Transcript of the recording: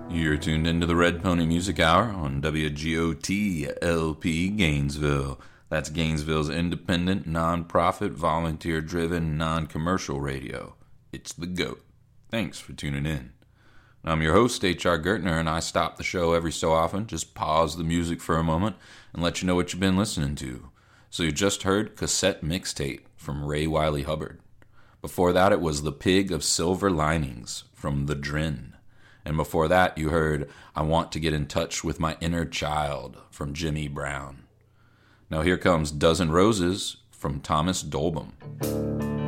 You're tuned into the Red Pony Music Hour on WGOT LP Gainesville. That's Gainesville's independent, non-profit, volunteer-driven, non-commercial radio. It's the GOAT. Thanks for tuning in. I'm your host, H.R. Gertner, and I stop the show every so often, just pause the music for a moment, and let you know what you've been listening to. So you just heard Cassette Mixtape from Ray Wiley Hubbard. Before that, it was The Pig of Silver Linings from The Drin. And before that, you heard I Want to Get in Touch with My Inner Child from Jimmy Brown. Now here comes Dozen Roses from Thomas Dolbom.